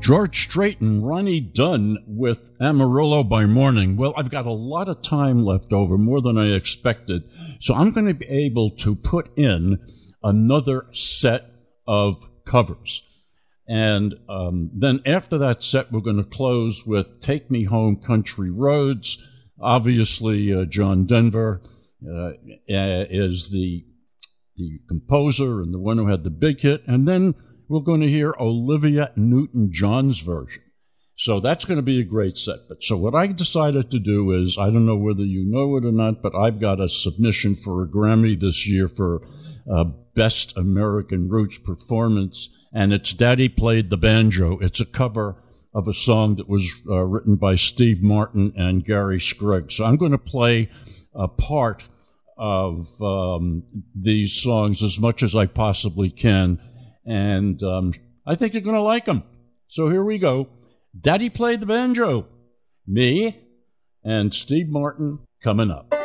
George Strait and Ronnie Dunn with Amarillo by Morning. Well, I've got a lot of time left over, more than I expected. So I'm going to be able to put in another set of covers. And then after that set, we're going to close with Take Me Home Country Roads. Obviously, John Denver is the composer and the one who had the big hit. And then we're going to hear Olivia Newton-John's version. So that's going to be a great set. But so what I decided to do is, I don't know whether you know it or not, but I've got a submission for a Grammy this year for Best American Roots Performance, and it's Daddy Played the Banjo. It's a cover of a song that was written by Steve Martin and Gary Scruggs. So I'm going to play a part of these songs as much as I possibly can. And I think you're going to like them. So here we go. Daddy Played the Banjo. Me and Steve Martin coming up.